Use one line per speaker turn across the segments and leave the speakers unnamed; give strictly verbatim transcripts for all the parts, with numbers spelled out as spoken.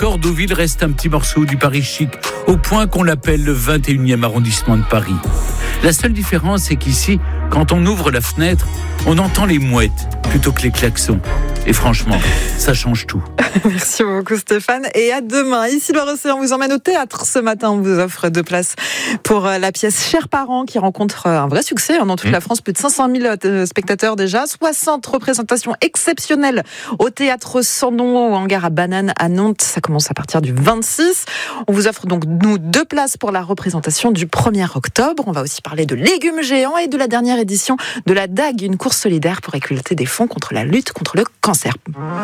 Cordeauville reste un petit morceau du Paris chic, au point qu'on l'appelle le vingt et unième arrondissement de Paris. La seule différence, c'est qu'ici, quand on ouvre la fenêtre, on entend les mouettes plutôt que les klaxons. Et franchement, ça change tout.
Merci beaucoup Stéphane. Et à demain. Ici, Loire Océan vous emmène au théâtre. Ce matin, on vous offre deux places pour la pièce Chers parents qui rencontre un vrai succès dans toute mmh. la France. Plus de cinq cent mille spectateurs déjà. soixante représentations exceptionnelles au théâtre Sans Nom, au hangar à Bananes à Nantes. Ça commence à partir du vingt-six. On vous offre donc, nous, deux places pour la représentation du premier octobre. On va aussi parler de légumes géants et de la dernière édition de la D A G, une course solidaire pour récolter des fonds contre la lutte contre le cancer.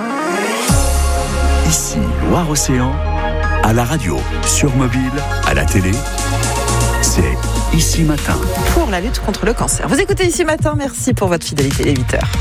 Ici, Loire-Océan, à la radio, sur mobile, à la télé, c'est Ici Matin.
Pour la lutte contre le cancer. Vous écoutez Ici Matin, merci pour votre fidélité, les huit heures.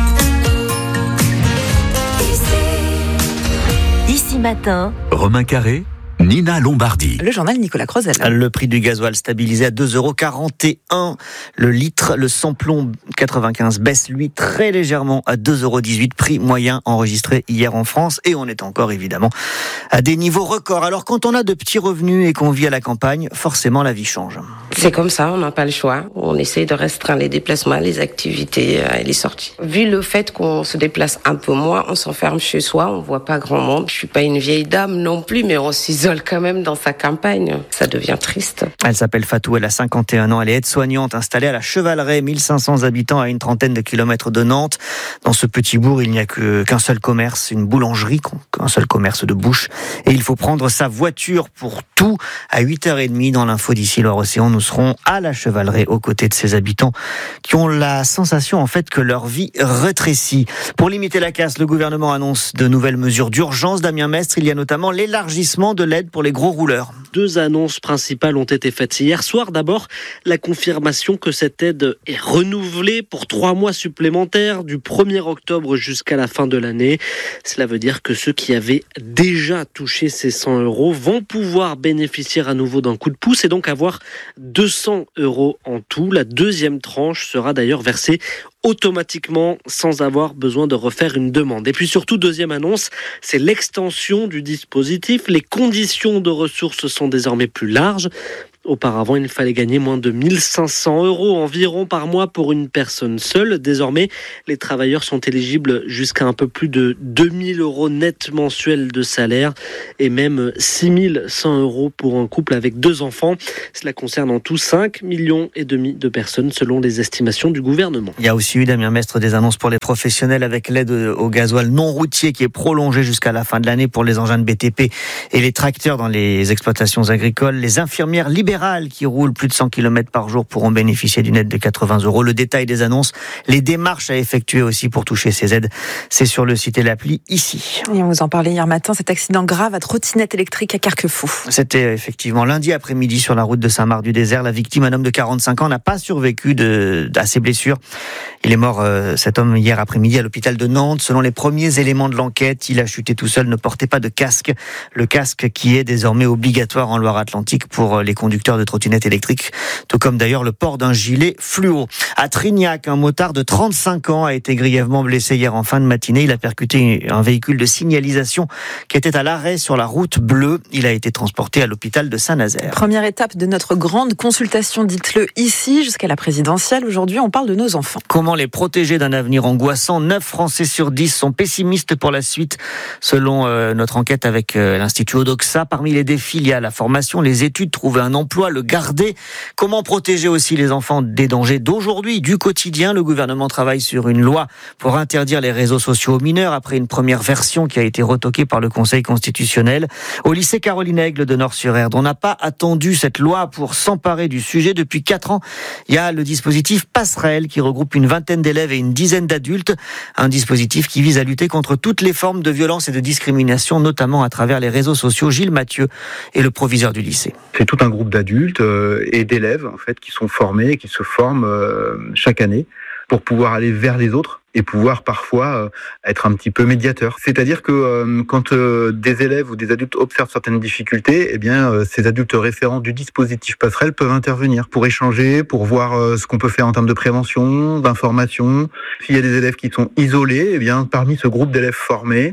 Ici Matin.
Romain Carré, Nina Lombardi.
Le journal Nicolas Crozel.
Le prix du gasoil stabilisé à deux euros quarante et un le litre. Le samplon quatre-vingt-quinze baisse, lui, très légèrement à deux euros dix-huit. Prix moyen enregistré hier en France. Et on est encore, évidemment, à des niveaux records. Alors, quand on a de petits revenus et qu'on vit à la campagne, forcément, la vie change.
C'est comme ça, on n'a pas le choix. On essaie de restreindre les déplacements, les activités et les sorties. Vu le fait qu'on se déplace un peu moins, on s'enferme chez soi, on voit pas grand monde. Je suis pas une vieille dame non plus, mais on s'isole quand même dans sa campagne. Ça devient triste.
Elle s'appelle Fatou, elle a cinquante et un ans. Elle est aide-soignante installée à la Chevaleraie, mille cinq cents habitants à une trentaine de kilomètres de Nantes. Dans ce petit bourg, il n'y a que, qu'un seul commerce, une boulangerie, qu'un seul commerce de bouche. Et il faut prendre sa voiture pour tout. À huit heures trente dans l'info d'ici Loire-Océan, nous serons à la Chevaleraie aux côtés de ces habitants qui ont la sensation en fait que leur vie rétrécit. Pour limiter la casse, le gouvernement annonce de nouvelles mesures d'urgence. Damien Mestre, il y a notamment l'élargissement de l'aide pour les gros rouleurs.
Deux annonces principales ont été faites hier soir. D'abord, la confirmation que cette aide est renouvelée pour trois mois supplémentaires du premier octobre jusqu'à la fin de l'année. Cela veut dire que ceux qui avaient déjà touché ces cent euros vont pouvoir bénéficier à nouveau d'un coup de pouce et donc avoir deux cents euros en tout. La deuxième tranche sera d'ailleurs versée automatiquement sans avoir besoin de refaire une demande. Et puis surtout, deuxième annonce, c'est l'extension du dispositif. Les conditions de ressources sont désormais plus larges. Auparavant, il fallait gagner moins de mille cinq cents euros environ par mois pour une personne seule. Désormais, les travailleurs sont éligibles jusqu'à un peu plus de deux mille euros net mensuels de salaire et même six mille cent euros pour un couple avec deux enfants. Cela concerne en tout cinq millions et demi de personnes selon les estimations du gouvernement.
Il y a aussi eu, Damien Mestre, des annonces pour les professionnels avec l'aide au gasoil non routier qui est prolongée jusqu'à la fin de l'année pour les engins de B T P et les tracteurs dans les exploitations agricoles. Les infirmières libérales qui roulent plus de cent kilomètres par jour pourront bénéficier d'une aide de quatre-vingts euros. Le détail des annonces, les démarches à effectuer aussi pour toucher ces aides, c'est sur le site et l'appli ici.
Et on vous en parlait hier matin, cet accident grave à trottinette électrique à Carquefou.
C'était effectivement lundi après-midi sur la route de Saint-Marc-du-Désert. La victime, un homme de quarante-cinq ans, n'a pas survécu de, à ses blessures. Il est mort, euh, cet homme, hier après-midi à l'hôpital de Nantes. Selon les premiers éléments de l'enquête, il a chuté tout seul, ne portait pas de casque. Le casque qui est désormais obligatoire en Loire-Atlantique pour les conducteurs de trottinettes électriques, tout comme d'ailleurs le port d'un gilet fluo. À Trignac, un motard de trente-cinq ans a été grièvement blessé hier en fin de matinée. Il a percuté un véhicule de signalisation qui était à l'arrêt sur la route bleue. Il a été transporté à l'hôpital de Saint-Nazaire.
Première étape de notre grande consultation, dites-le ici, jusqu'à la présidentielle. Aujourd'hui, on parle de nos enfants.
Comment les protéger d'un avenir angoissant? neuf Français sur dix sont pessimistes pour la suite, selon euh, notre enquête avec euh, l'Institut Odoxa. Parmi les défis, il y a la formation, les études, trouver un emploi, le garder. Comment protéger aussi les enfants des dangers d'aujourd'hui, du quotidien? Le gouvernement travaille sur une loi pour interdire les réseaux sociaux aux mineurs après une première version qui a été retoquée par le Conseil constitutionnel. Au lycée Caroline Aigle de Nord-sur-Erdre, on n'a pas attendu cette loi pour s'emparer du sujet. Depuis quatre ans, il y a le dispositif Passerelle qui regroupe une vingtaine d'élèves et une dizaine d'adultes. Un dispositif qui vise à lutter contre toutes les formes de violence et de discrimination, notamment à travers les réseaux sociaux. Gilles Mathieu est le proviseur du lycée.
C'est tout un groupe d'adultes et d'élèves en fait qui sont formés, qui se forment chaque année pour pouvoir aller vers les autres et pouvoir parfois être un petit peu médiateur. C'est-à-dire que quand des élèves ou des adultes observent certaines difficultés, eh bien ces adultes référents du dispositif Passerelle peuvent intervenir pour échanger, pour voir ce qu'on peut faire en termes de prévention, d'information. S'il y a des élèves qui sont isolés, eh bien parmi ce groupe d'élèves formés,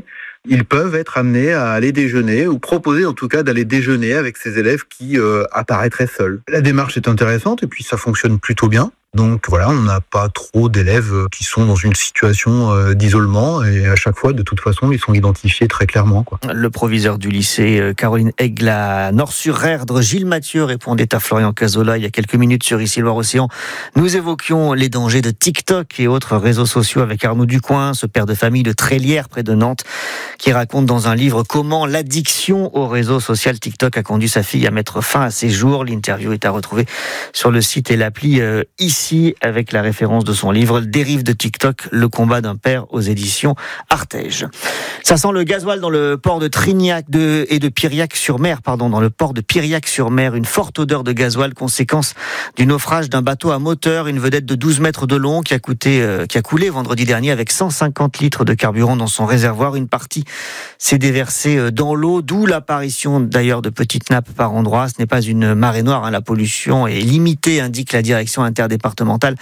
ils peuvent être amenés à aller déjeuner ou proposer en tout cas d'aller déjeuner avec ces élèves qui euh, apparaîtraient seuls. La démarche est intéressante et puis ça fonctionne plutôt bien. Donc voilà, on n'a pas trop d'élèves qui sont dans une situation euh, d'isolement et à chaque fois, de toute façon, ils sont identifiés très clairement, quoi.
Le proviseur du lycée Caroline Aigle à Nord-sur-Erdre, Gilles Mathieu, répondait à Florian Cazola il y a quelques minutes sur Ici Loire-Océan. Nous évoquions les dangers de TikTok et autres réseaux sociaux avec Arnaud Ducoing, ce père de famille de Trélières près de Nantes, qui raconte dans un livre comment l'addiction au réseau social TikTok a conduit sa fille à mettre fin à ses jours. L'interview est à retrouver sur le site et l'appli euh, Ici, avec la référence de son livre Dérive de TikTok, le combat d'un père aux éditions Artege. Ça sent le gasoil dans le port de Trignac de, et de Piriac-sur-Mer, pardon, dans le port de Piriac-sur-Mer. Une forte odeur de gasoil, conséquence du naufrage d'un bateau à moteur, une vedette de douze mètres de long qui a coûté, euh, qui a coulé vendredi dernier avec cent cinquante litres de carburant dans son réservoir. Une partie s'est déversée dans l'eau, d'où l'apparition d'ailleurs de petites nappes par endroits. Ce n'est pas une marée noire, hein, la pollution est limitée, indique la direction interdépartementale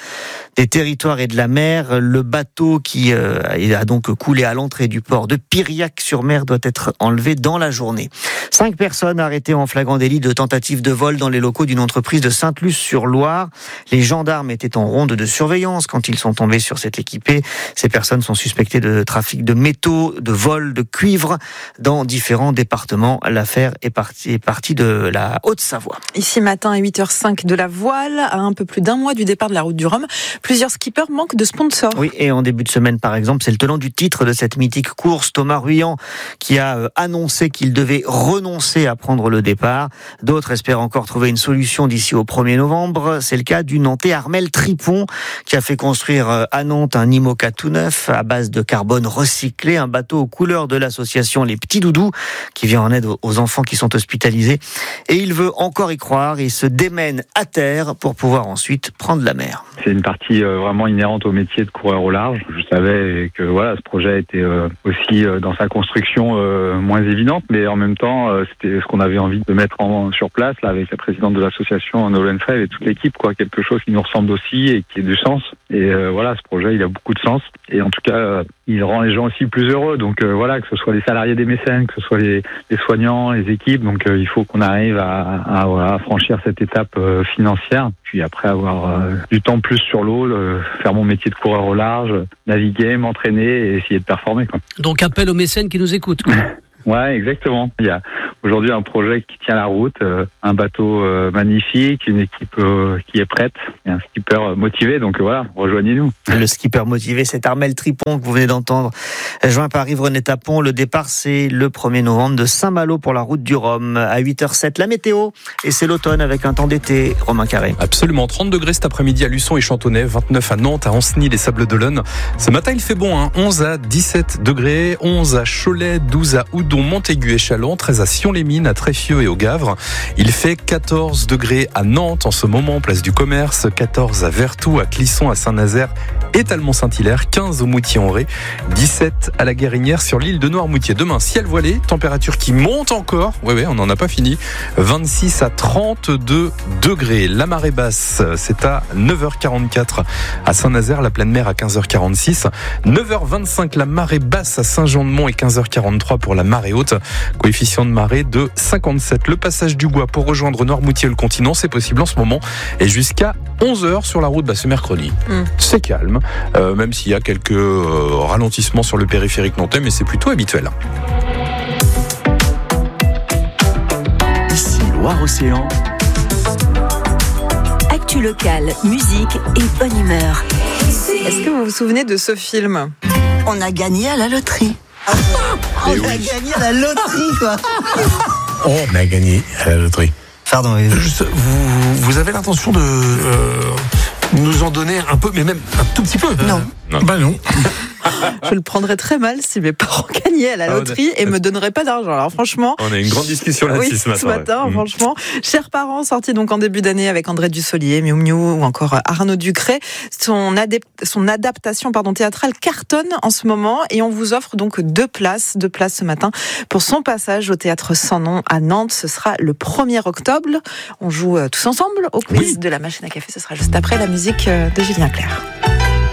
des territoires et de la mer. Le bateau qui euh, a donc coulé à l'entrée du port de Piriac-sur-Mer doit être enlevé dans la journée. Cinq personnes arrêtées en flagrant délit de tentative de vol dans les locaux d'une entreprise de Sainte-Luce-sur-Loire. Les gendarmes étaient en ronde de surveillance quand ils sont tombés sur cet équipé. Ces personnes sont suspectées de trafic de métaux, de vol, de cuivre dans différents départements. L'affaire est partie, est partie de la Haute-Savoie.
Ici matin à huit heures cinq de la voile, à un peu plus d'un mois du départ de la route du Rhum, plusieurs skippers manquent de sponsors.
Oui, et en début de semaine par exemple, c'est le tenant du titre de cette mythique course, Thomas Ruyant, qui a annoncé qu'il devait renoncer à prendre le départ. D'autres espèrent encore trouver une solution d'ici au premier novembre. C'est le cas du Nantais Armel Tripon, qui a fait construire à Nantes un IMOCA tout neuf à base de carbone recyclé, un bateau aux couleurs de l'association Les Petits Doudous, qui vient en aide aux enfants qui sont hospitalisés. Et il veut encore y croire et se démène à terre pour pouvoir ensuite prendre la mer.
C'est une partie euh, vraiment inhérente au métier de coureur au large. Je savais que voilà, ce projet était euh, aussi euh, dans sa construction euh, moins évidente, mais en même temps, euh, c'était ce qu'on avait envie de mettre en, sur place là avec la présidente de l'association Nolwenn Fèvre et toute l'équipe, quoi, quelque chose qui nous ressemble aussi et qui ait du sens. Et euh, voilà, ce projet, il a beaucoup de sens. Et en tout cas, euh, il rend les gens aussi plus heureux. Donc euh, voilà, que ce soit les salariés des mécènes, que ce soit les, les soignants, les équipes. Donc euh, il faut qu'on arrive à, à, à, à franchir cette étape euh, financière. Puis après avoir euh, du temps plus sur l'eau, euh, faire mon métier de coureur au large, naviguer, m'entraîner et essayer de performer, quoi.
Donc appel aux mécènes qui nous écoutent, quoi.
Ouais, exactement. Il y a aujourd'hui un projet qui tient la route, euh, un bateau euh, magnifique, une équipe euh, qui est prête et un skipper euh, motivé. Donc euh, voilà, rejoignez-nous.
Le skipper motivé, c'est Armel Tripon que vous venez d'entendre, joint par Yves-René Tapon. Le départ, c'est le premier novembre de Saint-Malo pour la route du Rhum. À huit heures sept, la météo. Et c'est l'automne avec un temps d'été. Romain Carré.
Absolument. trente degrés cet après-midi à Luçon et Chantonnay, vingt-neuf à Nantes, à Ancenis, les Sables-d'Olonne. Ce matin, il fait bon, hein. onze à dix-sept degrés, onze à Cholet, douze à Houdon, Montaigu et Châlons, treize à Sion-les-Mines, à Tréfieux et au Gavre. Il fait quatorze degrés à Nantes en ce moment, place du Commerce, quatorze à Vertou, à Clisson, à Saint-Nazaire et Talmont-Saint-Hilaire, quinze au Moutier-en-Ré, dix-sept à la Guérinière sur l'île de Noirmoutier. Demain, ciel voilé, température qui monte encore. Oui, oui, on n'en a pas fini. vingt-six à trente-deux degrés. La marée basse, c'est à neuf heures quarante-quatre à Saint-Nazaire, la pleine mer à quinze heures quarante-six. neuf heures vingt-cinq, la marée basse à Saint-Jean-de-Mont et quinze heures quarante-trois pour la marée haute. Coefficient de marée de cinquante-sept. Le passage du Gois pour rejoindre Noirmoutier le continent, c'est possible en ce moment. Et jusqu'à onze heures sur la route, bah, ce mercredi. Mmh. C'est calme, euh, même s'il y a quelques euh, ralentissements sur le périphérique nantais, mais c'est plutôt habituel.
Ici Loire-Océan.
Actu locale, musique et bonne humeur.
Est-ce que vous vous souvenez de ce film ?
On a gagné à la loterie. On
Et
a
oui.
gagné à la loterie, quoi.
On a gagné à la loterie.
Pardon.
Juste, vous, vous avez l'intention de euh, nous en donner un peu, mais même un tout petit peu.
Non.
Non.
Bah non.
Je le prendrais très mal si mes parents gagnaient à la loterie et me donneraient pas d'argent. Alors franchement,
On a une grande discussion là-dessus
oui,
ce matin.
ce matin,
ouais.
franchement, chers parents, sortis donc en début d'année avec André Dussolier, Miou Miou ou encore Arnaud Ducré, son, adep- son adaptation pardon théâtrale cartonne en ce moment et on vous offre donc deux places, deux places ce matin pour son passage au théâtre Sans Nom à Nantes. Ce sera le premier octobre. On joue tous ensemble au quiz
Oui.
de la machine à café. Ce sera juste après la musique de Julien Clerc.